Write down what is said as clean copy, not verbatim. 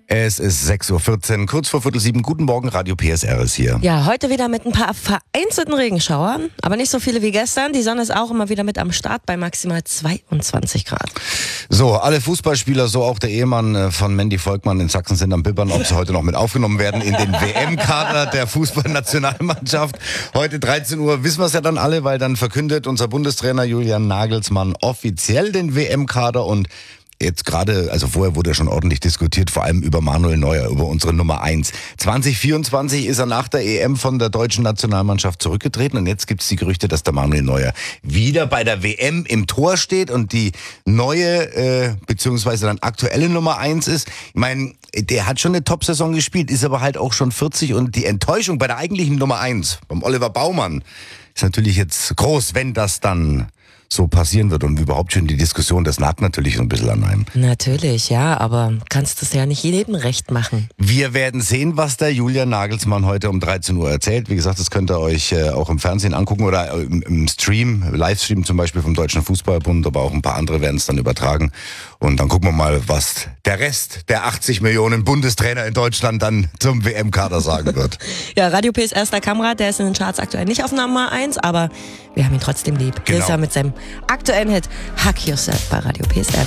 Es ist 6.14 Uhr, kurz vor 6:45. Guten Morgen, Radio PSR ist hier. Ja, heute wieder mit ein paar vereinzelten Regenschauern, aber nicht so viele wie gestern. Die Sonne ist auch immer wieder mit am Start bei maximal 22 Grad. So, alle Fußballspieler, so auch der Ehemann von Mandy Volkmann in Sachsen sind am Bibbern, ob sie heute noch mit aufgenommen werden in den WM-Kader der Fußballnationalmannschaft. Heute 13 Uhr wissen wir es ja dann alle, weil dann verkündet unser Bundestrainer Julian Nagelsmann offiziell den WM-Kader und jetzt gerade, also vorher wurde ja schon ordentlich diskutiert, vor allem über Manuel Neuer, über unsere Nummer 1. 2024 ist er nach der EM von der deutschen Nationalmannschaft zurückgetreten und jetzt gibt es die Gerüchte, dass der Manuel Neuer wieder bei der WM im Tor steht und die neue, beziehungsweise dann aktuelle Nummer 1 ist. Ich meine, der hat schon eine Top-Saison gespielt, ist aber halt auch schon 40 und die Enttäuschung bei der eigentlichen Nummer 1, beim Oliver Baumann, ist natürlich jetzt groß, wenn das dann so passieren wird und überhaupt schon die Diskussion, das nagt natürlich so ein bisschen an einem. Natürlich, ja, aber kannst es ja nicht jedem recht machen. Wir werden sehen, was der Julian Nagelsmann heute um 13 Uhr erzählt. Wie gesagt, das könnt ihr euch auch im Fernsehen angucken oder im Stream, Livestream zum Beispiel vom Deutschen Fußballbund, aber auch ein paar andere werden es dann übertragen. Und dann gucken wir mal, was der Rest der 80 Millionen Bundestrainer in Deutschland dann zum WM-Kader sagen wird. Ja, Radio PSR ist der Kamerad, der ist in den Charts aktuell nicht auf Nummer 1, aber wir haben ihn trotzdem lieb. Genau. Hier ist er mit seinem aktuellen Hit Hug Yourself bei Radio PSR.